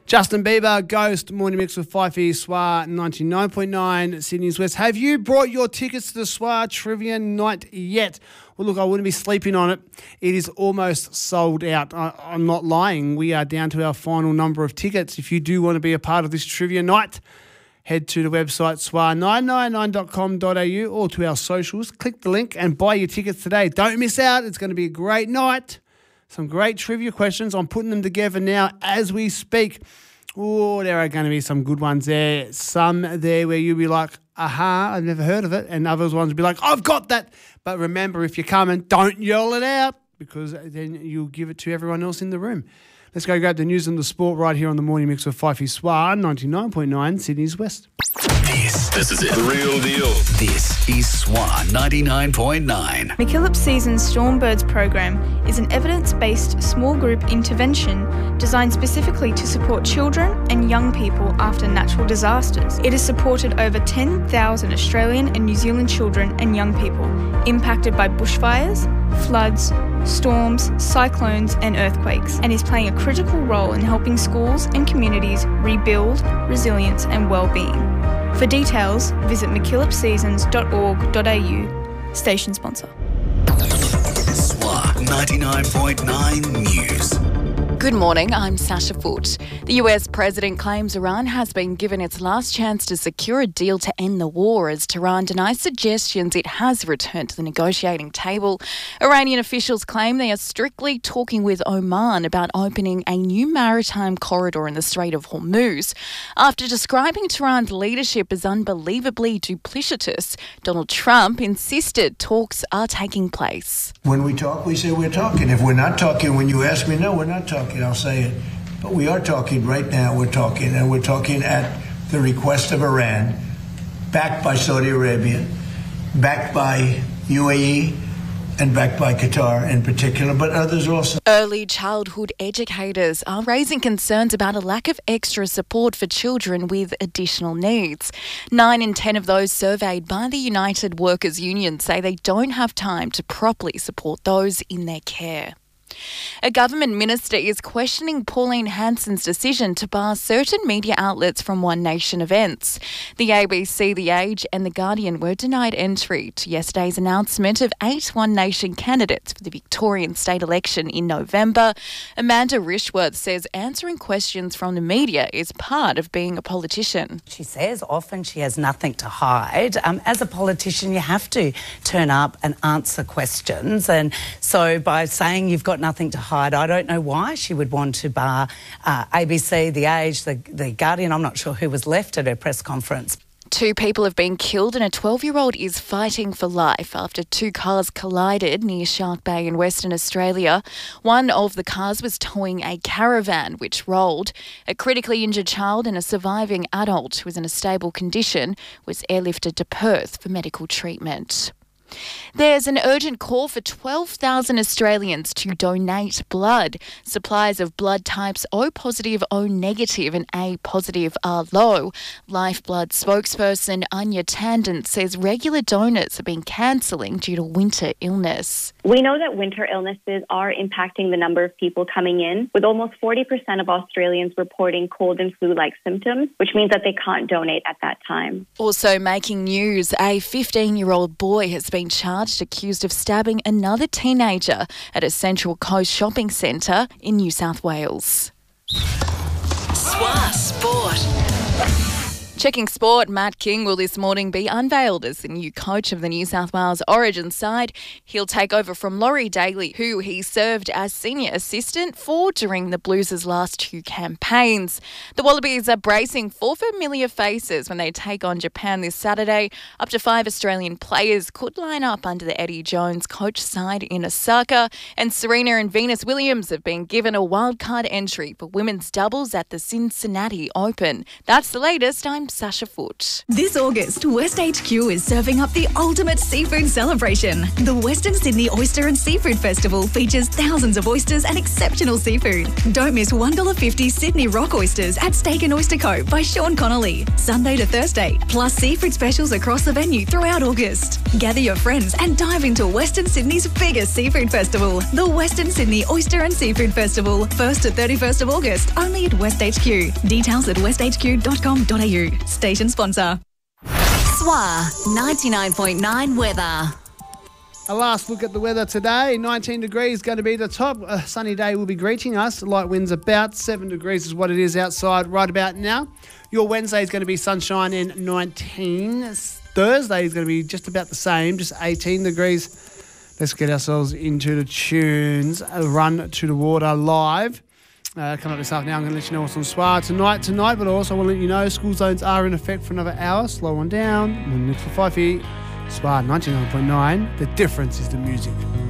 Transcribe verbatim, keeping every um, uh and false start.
Justin Bieber, Ghost, Morning Mix with Fifey, S W A ninety-nine point nine, Sydney's West. Have you brought your tickets to the S W A Trivia Night yet? Well, look, I wouldn't be sleeping on it. It is almost sold out. I, I'm not lying. We are down to our final number of tickets. If you do want to be a part of this Trivia Night, head to the website S W A nine nine nine dot com dot a u or to our socials. Click the link and buy your tickets today. Don't miss out. It's going to be a great night. Some great trivia questions. I'm putting them together now as we speak. Oh, there are going to be some good ones there. Some there where you'll be like, aha, I've never heard of it. And others ones will be like, I've got that. But remember, if you're coming, don't yell it out because then you'll give it to everyone else in the room. Let's go grab the news and the sport right here on the Morning Mix with Fifey, S W A ninety-nine point nine, Sydney's West. This, this is it. The real deal. This is S W A ninety-nine point nine. MacKillop Seasons Stormbirds program is an evidence-based small group intervention designed specifically to support children and young people after natural disasters. It has supported over ten thousand Australian and New Zealand children and young people impacted by bushfires, floods, storms, cyclones and earthquakes, and is playing a critical role in helping schools and communities rebuild resilience and well-being. For details, visit mackillop seasons dot org dot a u. Station sponsor. S W A ninety-nine point nine News. Good morning, I'm Sasha Foote. The U S president claims Iran has been given its last chance to secure a deal to end the war as Tehran denies suggestions it has returned to the negotiating table. Iranian officials claim they are strictly talking with Oman about opening a new maritime corridor in the Strait of Hormuz. After describing Tehran's leadership as unbelievably duplicitous, Donald Trump insisted talks are taking place. When we talk, we say we're talking. If we're not talking, when you ask me, no, we're not talking. I'll say it. But we are talking right now. We're talking, and we're talking at the request of Iran, backed by Saudi Arabia, backed by U A E, and backed by Qatar in particular, but others also. Early childhood educators are raising concerns about a lack of extra support for children with additional needs. Nine in ten of those surveyed by the United Workers' Union say they don't have time to properly support those in their care. A government minister is questioning Pauline Hanson's decision to bar certain media outlets from One Nation events. The A B C, The Age and The Guardian were denied entry to yesterday's announcement of eight One Nation candidates for the Victorian state election in November. Amanda Rishworth says answering questions from the media is part of being a politician. She says often she has nothing to hide. Um, as a politician, you have to turn up and answer questions. And so by saying you've got nothing to hide, I don't know why she would want to bar uh, A B C, The Age, the, the Guardian. I'm not sure who was left at her press conference. Two people have been killed and a twelve-year-old is fighting for life after two cars collided near Shark Bay in Western Australia. One of the cars was towing a caravan which rolled. A critically injured child and a surviving adult who was in a stable condition was airlifted to Perth for medical treatment. There's an urgent call for twelve thousand Australians to donate blood. Supplies of blood types O positive, O negative and A positive are low. Lifeblood spokesperson Anya Tandon says regular donors have been cancelling due to winter illness. We know that winter illnesses are impacting the number of people coming in, with almost forty percent of Australians reporting cold and flu-like symptoms, which means that they can't donate at that time. Also making news, a fifteen-year-old boy has been charged accused of stabbing another teenager at a Central Coast shopping centre in New South Wales. S W A Sport. Checking sport, Matt King will this morning be unveiled as the new coach of the New South Wales Origin side. He'll take over from Laurie Daly, who he served as senior assistant for during the Blues' last two campaigns. The Wallabies are bracing for familiar faces when they take on Japan this Saturday. Up to five Australian players could line up under the Eddie Jones coach side in Osaka, and Serena and Venus Williams have been given a wildcard entry for women's doubles at the Cincinnati Open. That's the latest. I'm Sasha Foote. This August, West H Q is serving up the ultimate seafood celebration. The Western Sydney Oyster and Seafood Festival features thousands of oysters and exceptional seafood. Don't miss one dollar fifty Sydney Rock Oysters at Steak and Oyster Co by Sean Connolly, Sunday to Thursday, plus seafood specials across the venue throughout August. Gather your friends and dive into Western Sydney's biggest seafood festival, the Western Sydney Oyster and Seafood Festival, first to thirty-first of August, only at West H Q. Details at west h q dot com dot a u. Station sponsor. S W A ninety-nine point nine weather. A last look at the weather today. nineteen degrees going to be the top. A sunny day will be greeting us. Light winds about seven degrees is what it is outside right about now. Your Wednesday is going to be sunshine in nineteen. Thursday is going to be just about the same, just eighteen degrees. Let's get ourselves into the tunes. A Run to the Water live. Uh, coming up this afternoon, I'm going to let you know what's on S W A tonight, tonight, but also I want to let you know school zones are in effect for another hour. Slow on down. Morning Mix with Fifey. S W A ninety-nine point nine. The difference is the music.